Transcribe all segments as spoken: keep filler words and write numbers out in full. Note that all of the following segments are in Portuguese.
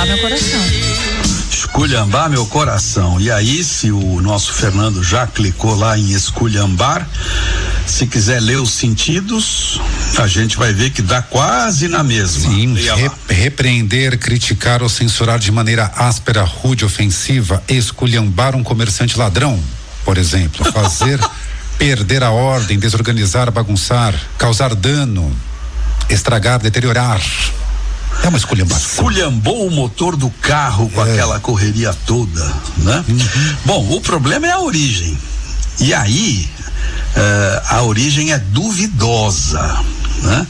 meu coração. Esculhambar meu coração. E aí, se o nosso Fernando já clicou lá em esculhambar, se quiser ler os sentidos, a gente vai ver que dá quase na mesma. Sim, re- repreender, criticar ou censurar de maneira áspera, rude, ofensiva, esculhambar um comerciante ladrão, por exemplo, fazer perder a ordem, desorganizar, bagunçar, causar dano, estragar, deteriorar. É uma esculhambação. Esculhambou o motor do carro com é. aquela correria toda, né? Uhum. Bom, o problema é a origem. E aí, uh, a origem é duvidosa, né?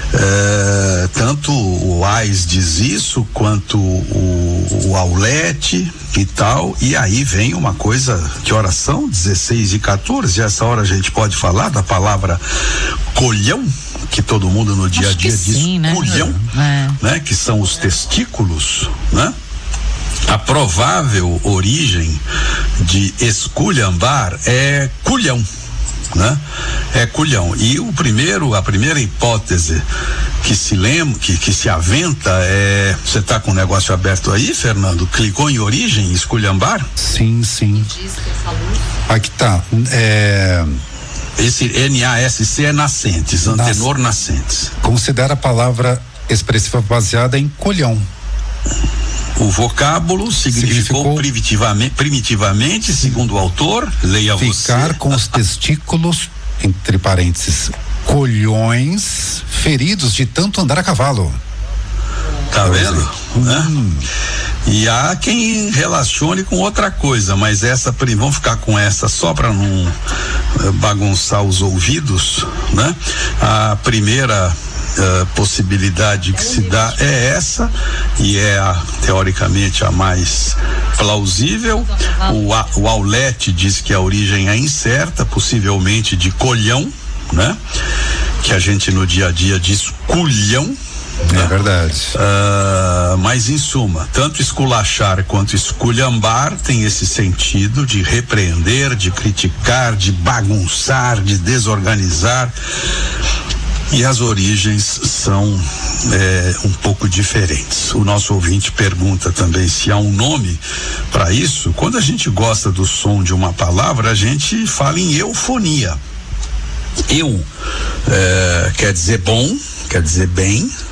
Uh, tanto o Ais diz isso, quanto o, o Aulete e tal, e aí vem uma coisa, que horas são? dezesseis e quatorze, essa hora a gente pode falar da palavra colhão, que todo mundo no dia a dia diz sim, né? Culhão, é. né? Que são os testículos, né? A provável origem de esculhambar é culhão, né? É culhão. E o primeiro, a primeira hipótese que se lembra, que, que se aventa é, você tá com o negócio aberto aí, Fernando? Clicou em origem, esculhambar? Sim, sim. Aqui tá, é... Esse N A S C é nascentes, antenor Nas... nascentes. Considera a palavra expressiva baseada em colhão. O vocábulo significou, significou primitivamente, primitivamente, segundo o autor, leia ficar você. Ficar com os testículos, entre parênteses, colhões, feridos de tanto andar a cavalo. Tá vendo? Né? Hum. E há quem relacione com outra coisa, mas essa, vamos ficar com essa só para não bagunçar os ouvidos, né? A primeira uh, possibilidade que se dá é essa, e é a, teoricamente a mais plausível. O, o Aulete diz que a origem é incerta, possivelmente de colhão, né? Que a gente no dia a dia diz culhão. É verdade. Uh, mas em suma, tanto esculachar quanto esculhambar tem esse sentido de repreender, de criticar, de bagunçar, de desorganizar. E as origens são é, um pouco diferentes. O nosso ouvinte pergunta também se há um nome para isso. Quando a gente gosta do som de uma palavra, a gente fala em eufonia. Eu é, quer dizer bom, quer dizer bem,